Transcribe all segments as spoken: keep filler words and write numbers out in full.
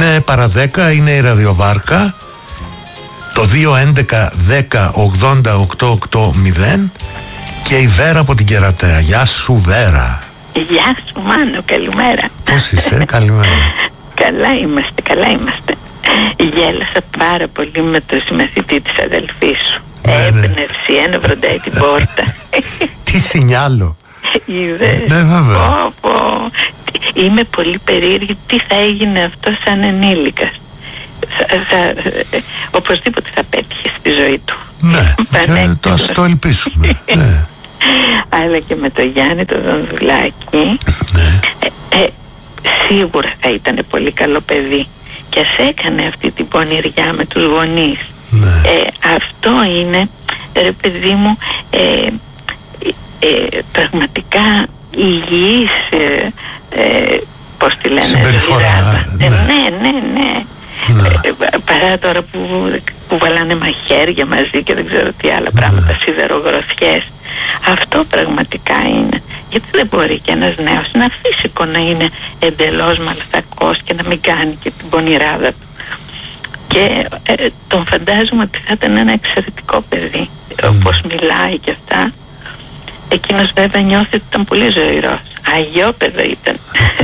Είναι παρά δέκα, είναι η ραδιοβάρκα. Το δύο έντεκα δέκα ογδόντα οκτώ ογδόντα και η Βέρα από την Κερατέα. Γεια σου Βέρα. Γεια σου Μάνο, καλημέρα. Πώς είσαι? Καλημέρα. Καλά είμαστε, καλά είμαστε. Γέλασα πάρα πολύ με το συμμαθητή της αδελφής σου. Ναι, Έμπνευση, ένα βροντάει την πόρτα. Τι σινιάλο. Είδες? Ναι, βέβαια. Πω, πω. Είμαι πολύ περίεργη τι θα έγινε αυτό σαν ενήλικας. Θα, θα, οπωσδήποτε θα πέτυχε στη ζωή του. Ναι, και το ας το ελπίσουμε. Ναι. Αλλά και με το Γιάννη το Δονδουλάκη, Ναι. ε, ε, σίγουρα θα ήταν πολύ καλό παιδί και ας έκανε αυτή την πονηριά με τους γονείς. Ναι. Ε, αυτό είναι, ρε παιδί μου, ε, ε, πραγματικά υγιής, ε, ε, πώς τη λένε, συμπεριφορά. ναι, Ναι, ναι, ναι, ναι. ναι. Ε, παρά τώρα που, που βαλάνε μαχαίρια μαζί και δεν ξέρω τι άλλα πράγματα, ναι. Σιδερογροθιές. Αυτό πραγματικά είναι. Γιατί δεν μπορεί και ένας νέος, είναι αφύσικο να είναι εντελώς μαλθακός και να μην κάνει και την πονηράδα του. Και ε, τον φαντάζομαι ότι θα ήταν ένα εξαιρετικό παιδί, mm. όπως μιλάει και αυτά. Εκείνος βέβαια νιώθει ότι ήταν πολύ ζωηρός. Αγιόπεδο ήταν.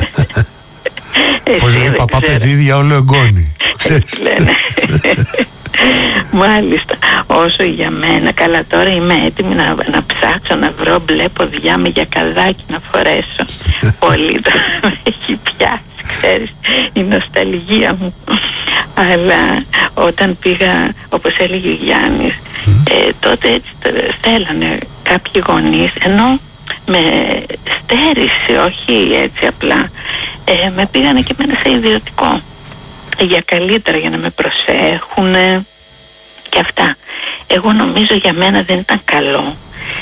Πώς λέει παπά παιδί για όλο εγγόνι. Έτσι λένε. Μάλιστα. Όσο για μένα, καλά τώρα είμαι έτοιμη να, να ψάξω να βρω μπλε ποδιά με γιακαδάκι να φορέσω. Πολύ το με έχει πιάσει, ξέρεις, η νοσταλγία μου. Αλλά όταν πήγα, όπως έλεγε ο Γιάννης, ε, τότε έτσι θέλανε κάποιοι γονείς, ενώ με στέρισε, όχι έτσι απλά, ε, με πήγανε και εμένα σε ιδιωτικό για καλύτερα, για να με προσέχουν και αυτά. Εγώ νομίζω για μένα δεν ήταν καλό.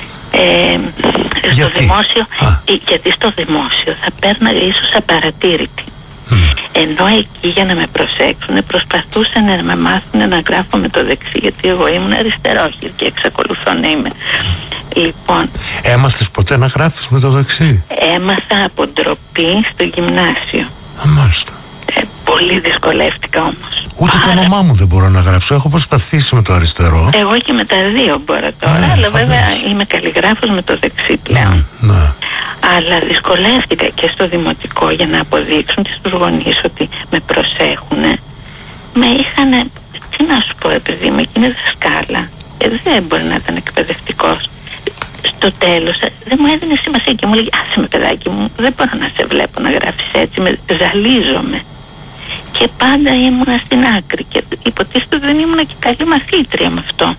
Ε, στο γιατί? δημόσιο, ε, γιατί στο δημόσιο θα πέρναγα ίσως απαρατήρητη. Mm. Ενώ εκεί για να με προσέξουν προσπαθούσαν να με μάθουν να γράφω με το δεξί, γιατί εγώ ήμουν αριστερόχειρη και εξακολουθώ να είμαι. Λοιπόν, έμαθες ποτέ να γράφεις με το δεξί? Έμαθα από ντροπή στο γυμνάσιο. Α, μάλιστα. Ε, πολύ δυσκολεύτηκα όμως. Ούτε Άρα, το όνομά μου δεν μπορώ να γράψω. Έχω προσπαθήσει με το αριστερό. Εγώ και με τα δύο μπορώ τώρα, ναι, αλλά βέβαια είμαι καλλιγράφος με το δεξί πλέον. Ναι, ναι. Αλλά δυσκολεύτηκα και στο δημοτικό για να αποδείξουν στους γονείς ότι με προσέχουνε. Με είχανε, τι να σου πω, επειδή με εκείνη δασκάλα, ε, δεν μπορεί να ήταν εκπαιδευτικός. Στο τέλος δεν μου έδινε σημασία και μου λέγει, άσε με παιδάκι μου, δεν μπορώ να σε βλέπω να γράφεις έτσι, με ζαλίζομαι. Και πάντα ήμουνα στην άκρη και υποτίθεται δεν ήμουνα και καλή μαθήτρια με αυτό.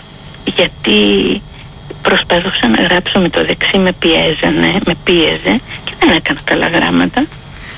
Γιατί προσπαθούσα να γράψω με το δεξί, με πιέζανε, με πίεζε και δεν έκανα καλά γράμματα.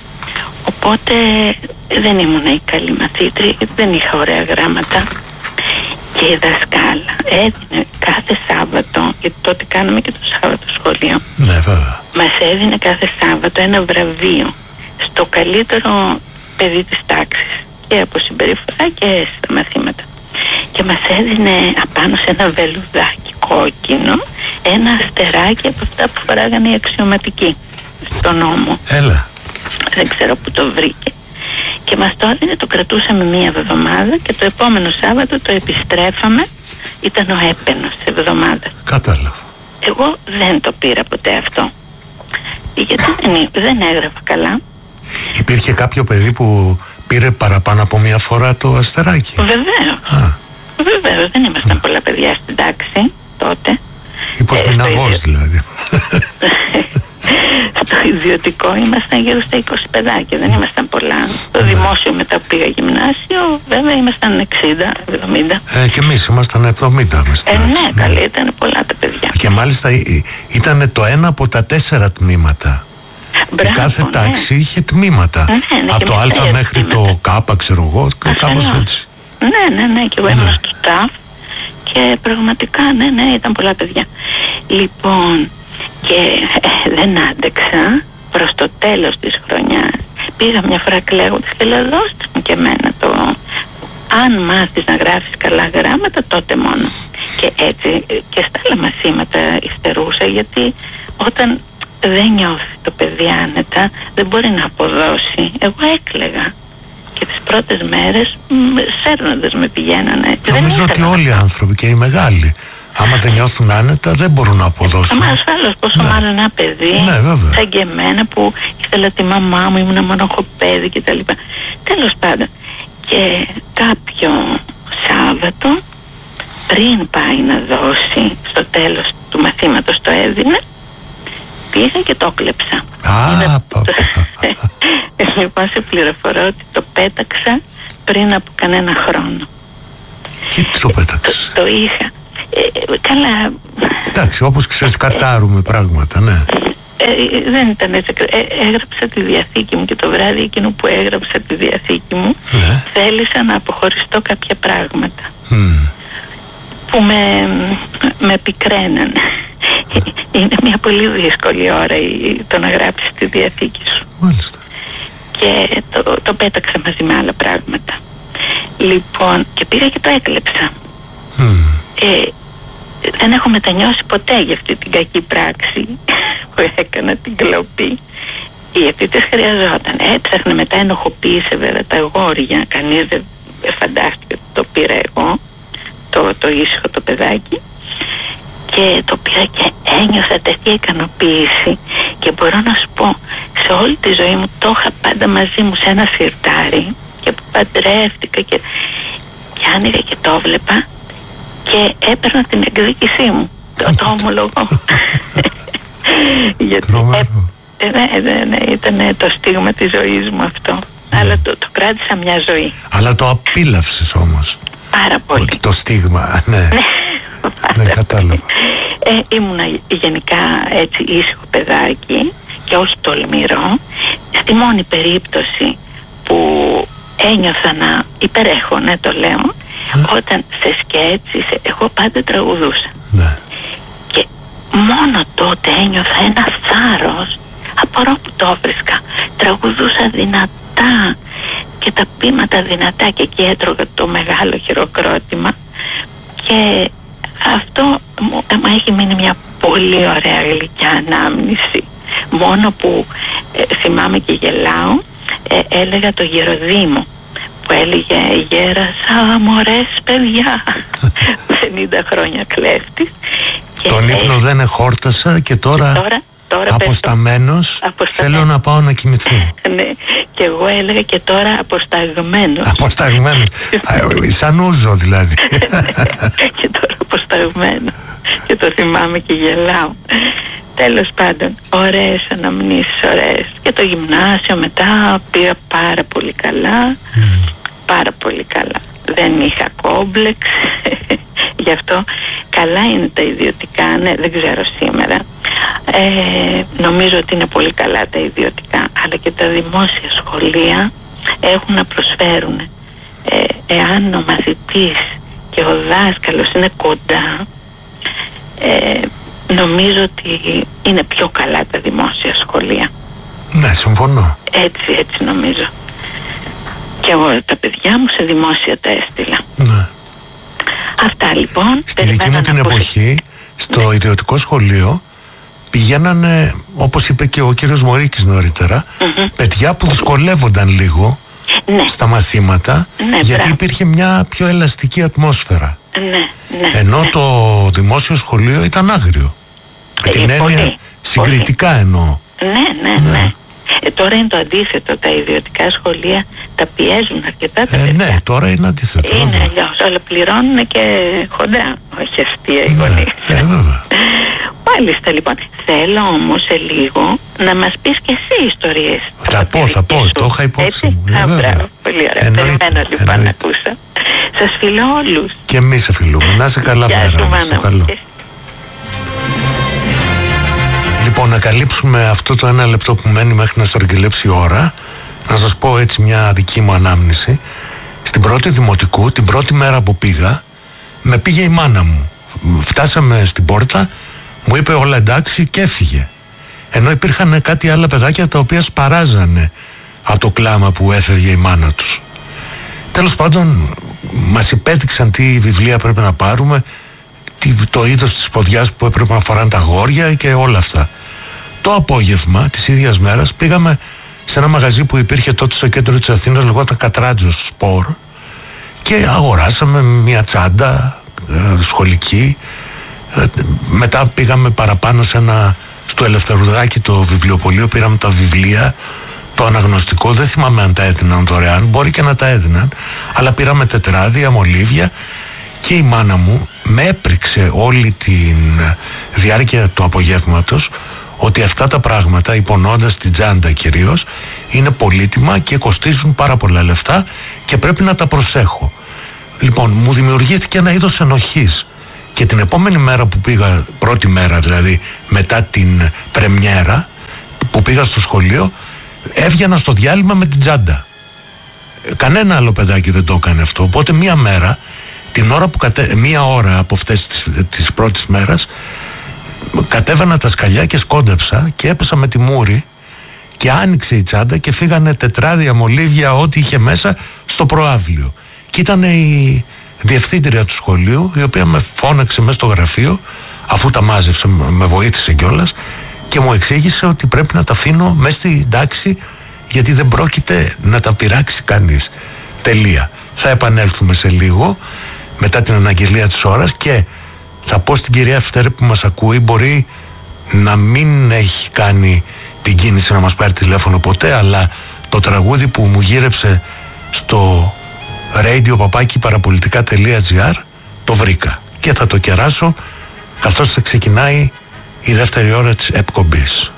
Οπότε δεν ήμουνα η καλή μαθήτρια, δεν είχα ωραία γράμματα. Και η δασκάλα έδινε κάθε Σάββατο, γιατί τότε κάναμε και το Σάββατο σχολείο. Ναι, βέβαια. Μας έδινε κάθε Σάββατο ένα βραβείο στο καλύτερο παιδί της τάξης και από συμπεριφορά και στα μαθήματα. Και μας έδινε απάνω σε ένα βελουδάκι κόκκινο ένα αστεράκι από αυτά που φοράγανε οι αξιωματικοί στον νόμο. Έλα. Δεν ξέρω που το βρήκε. Και μας το έδινε, το κρατούσαμε μία εβδομάδα και το επόμενο Σάββατο το επιστρέφαμε. Ήταν ο έπαινος της εβδομάδας. Κατάλαβα. Εγώ δεν το πήρα ποτέ αυτό. Γιατί δεν, δεν έγραφα καλά. Υπήρχε κάποιο παιδί που πήρε παραπάνω από μία φορά το αστεράκι? Βεβαίως. Βεβαίως, δεν ήμασταν Α. πολλά παιδιά στην τάξη τότε. Υποσμηναγός ε, δηλαδή. Στο ιδιωτικό ήμασταν γύρω στα είκοσι παιδάκια, δεν ήμασταν πολλά. Στο ναι. δημόσιο μετά που πήγα γυμνάσιο, βέβαια ήμασταν εξήντα εβδομήντα. Ε, και εμείς ήμασταν εβδομήντα. Ε, ναι, καλή, ήταν πολλά τα παιδιά. Και μάλιστα ήταν το ένα από τα τέσσερα τμήματα. Μπράβο, η κάθε ναι. τάξη είχε τμήματα. Ναι, ναι, από το Α μέχρι τμήματα. το Κ, ξέρω εγώ, κάπως έτσι. Ναι, ναι, ναι, και εγώ ήμουν ναι. στο ΤΑΦ και πραγματικά, ναι, ναι, ήταν πολλά παιδιά. Λοιπόν, και ε, δεν άντεξα προς το τέλος της χρονιάς. Πήγα μια φορά κλαίγοντας και λέω, δώστε μου και εμένα το... Αν μάθεις να γράφεις καλά γράμματα, τότε μόνο. Και έτσι και στα άλλα μαθήματα υστερούσα, γιατί όταν δεν νιώθει το παιδί άνετα, δεν μπορεί να αποδώσει. Εγώ έκλαιγα. και τις πρώτες μέρες σέρνοντας με πηγαίνανε. Νομίζω ότι όλοι οι άνθρωποι και οι μεγάλοι, άμα δεν νιώθουν άνετα, δεν μπορούν να αποδώσουν. Αμα ασφάλως, πόσο ναι. μάλλον ένα παιδί, ναι, σαν και εμένα που ήθελα τη μαμά μου, ήμουν μονοχοπέδι και τα λοιπά. Τέλος πάντων, και κάποιο Σάββατο, πριν πάει να δώσει στο τέλος του μαθήματος το έδινε, πήγα και το κλέψα. Α, πα, λοιπόν, σε πληροφορώ ότι το πέταξα πριν από κανένα χρόνο. Γιατί το πέταξες? Το, το είχα. Ε, καλά. Εντάξει, όπως ξέρεις, καρτάρουμε πράγματα, ναι. Ε, δεν ήταν έτσι. Ε, έγραψα τη διαθήκη μου και το βράδυ εκείνο που έγραψα τη διαθήκη μου, ναι. θέλησα να αποχωριστώ κάποια πράγματα mm. που με, με πικραίνανε. Είναι μια πολύ δύσκολη ώρα η, το να γράψεις τη διαθήκη σου. Μάλιστα. Και το, το πέταξα μαζί με άλλα πράγματα. Λοιπόν, και πήγα και το έκλεψα. Mm. Ε, δεν έχω μετανιώσει ποτέ για αυτή την κακή πράξη που έκανα, την κλοπή. Γιατί τις χρειαζόταν. Έψαχνα μετά, ενοχοποίησε βέβαια τα αγόρια. Κανείς δεν φαντάστηκε ότι το πήρα εγώ, το, το ήσυχο το παιδάκι. Και το πήρα και ένιωθα τέτοια ικανοποίηση. Και μπορώ να σου πω, σε όλη τη ζωή μου το είχα πάντα μαζί μου σε ένα σιρτάρι. Και που παντρεύτηκα και, και άνοιγα και το βλέπα. Και έπαιρνα την εκδίκησή μου. Το, το ομολογώ. Γιατί ε, ναι, ναι, ναι, ήταν το στίγμα της ζωής μου αυτό. Mm. Αλλά το, το κράτησα μια ζωή. Αλλά το απίλαυσες όμως. Πάρα πολύ. Ότι το στίγμα, ναι. Ναι, κατάλαβα. Ε, ήμουνα γενικά έτσι ήσυχο παιδάκι και όχι τολμηρό. Στη μόνη περίπτωση που ένιωθα να υπερέχω, ναι το λέω, Mm. όταν σε σκέτσεις, εγώ πάντα τραγουδούσα. Ναι. Και μόνο τότε ένιωθα ένα θάρρος, απορώ που το βρίσκα. Τραγουδούσα δυνατά και τα πείματα δυνατά και εκεί έτρωγα το μεγάλο χειροκρότημα και αυτό μου, μου έχει μείνει μια πολύ ωραία γλυκιά ανάμνηση. Μόνο που ε, θυμάμαι και γελάω, ε, έλεγα το Γεροδήμο που έλεγε «Γέρασα μωρές παιδιά», πενήντα χρόνια κλέφτης. Τον ύπνο ε, δεν εχόρτασα και τώρα, και τώρα, τώρα αποσταμένος θέλω να πάω να κοιμηθώ. Ναι, και εγώ έλεγα και τώρα αποσταγμένος. Αποσταγμένος, σαν ούζο δηλαδή. Και τώρα αποσταγμένος. Και το θυμάμαι και γελάω. Τέλος πάντων, ωραίες αναμνήσεις, ωραίες. Και το γυμνάσιο μετά πήγα πάρα πολύ καλά. Mm. Πάρα πολύ καλά. Δεν είχα κόμπλεξ. Γι' αυτό καλά είναι τα ιδιωτικά, ναι, δεν ξέρω σήμερα. Ε, νομίζω ότι είναι πολύ καλά τα ιδιωτικά, αλλά και τα δημόσια σχολεία έχουν να προσφέρουν. Ε, εάν ο μαθητής και ο δάσκαλος είναι κοντά, ε, νομίζω ότι είναι πιο καλά τα δημόσια σχολεία. Ναι, συμφωνώ. Έτσι, έτσι νομίζω. Και εγώ τα παιδιά μου σε δημόσια τα έστειλα. Ναι. Αυτά λοιπόν. Στη δική μου την εποχή, στο ναι. ιδιωτικό σχολείο, πηγαίνανε, όπως είπε και ο κύριος Μωρίκης νωρίτερα, mm-hmm. παιδιά που δυσκολεύονταν λίγο ναι. στα μαθήματα, ναι, γιατί μπράβο. Υπήρχε μια πιο ελαστική ατμόσφαιρα. Ναι, ναι, ενώ ναι. το δημόσιο σχολείο ήταν άγριο. Με την έννοια πολύ, συγκριτικά πολύ. Εννοώ. Ναι, ναι, ναι. ναι. Ε, τώρα είναι το αντίθετο. Τα ιδιωτικά σχολεία τα πιέζουν αρκετά τα ε, παιδιά. Ναι, τώρα είναι αντίθετο. Είναι αλλιώς, αλλά πληρώνουν και χοντρά. Όχι αστεία οι ναι, γονείς. Ε, βέβαια. Μάλιστα λοιπόν. Θέλω όμως σε λίγο να μας πεις και εσύ ιστορίες. Θα πω, θα πω. Το είχα υπόψη μου. Α, μπράβο. Πολύ ωραία. Περιμένω λοιπόν εννοείται. Να ακούσω. Σας φιλώ όλους. Και εμείς σε φιλούμε. Να είσαι καλά, Βέρα. Στο καλό. Λοιπόν, να καλύψουμε αυτό το ένα λεπτό που μένει μέχρι να στρογγυλέψει η ώρα. Να σας πω έτσι μια δική μου ανάμνηση. Στην πρώτη δημοτικού, την πρώτη μέρα που πήγα, με πήγε η μάνα μου. Φτάσαμε στην πόρτα, μου είπε όλα εντάξει και έφυγε. Ενώ υπήρχαν κάτι άλλα παιδάκια τα οποία σπαράζανε από το κλάμα που έφευγε η μάνα τους. Τέλος πάντων, μας υπέδειξαν τι βιβλία πρέπει να πάρουμε, το είδος της ποδιάς που έπρεπε να φοράνε τα αγόρια και όλα αυτά. Το απόγευμα της ίδιας μέρας πήγαμε σε ένα μαγαζί που υπήρχε τότε στο κέντρο της Αθήνας, λεγόταν Κατράτζος Σπορ, και αγοράσαμε μια τσάντα ε, σχολική. ε, μετά πήγαμε παραπάνω σε ένα, στο Ελευθερουδάκι το βιβλιοπωλείο, πήραμε τα βιβλία, το αναγνωστικό, δεν θυμάμαι αν τα έδιναν δωρεάν, μπορεί και να τα έδιναν, αλλά πήραμε τετράδια, μολύβια, και η μάνα μου με έπριξε όλη τη διάρκεια του απογεύματος ότι αυτά τα πράγματα, υπονοώντας την τσάντα κυρίως, είναι πολύτιμα και κοστίζουν πάρα πολλά λεφτά και πρέπει να τα προσέχω. Λοιπόν, μου δημιουργήθηκε ένα είδος ενοχής, και την επόμενη μέρα που πήγα, πρώτη μέρα δηλαδή μετά την πρεμιέρα που πήγα στο σχολείο, έβγαινα στο διάλειμμα με την τσάντα. Κανένα άλλο παιδάκι δεν το έκανε αυτό. Οπότε μία μέρα, την ώρα που κατε... μία ώρα από αυτές τις, τις πρώτης μέρας, κατέβαινα τα σκαλιά και σκόντεψα και έπεσα με τη μούρη και άνοιξε η τσάντα και φύγανε τετράδια, μολύβια, ό,τι είχε μέσα στο προαύλιο. Και ήταν η διευθύντρια του σχολείου, η οποία με φώναξε μέσα στο γραφείο, αφού τα μάζεψε, με βοήθησε κιόλας, και μου εξήγησε ότι πρέπει να τα αφήνω μέσα στην τάξη, γιατί δεν πρόκειται να τα πειράξει κανείς. Τελεία. Θα επανέλθουμε σε λίγο μετά την αναγγελία της ώρας και θα πω στην κυρία Φτέρη που μας ακούει, μπορεί να μην έχει κάνει την κίνηση να μας πάρει τηλέφωνο ποτέ, αλλά το τραγούδι που μου γύρεψε στο radio παπάκι παραπολιτικά τελεία τζι άρ το βρήκα και θα το κεράσω καθώς θα ξεκινάει η δεύτερη ώρα της εκπομπής.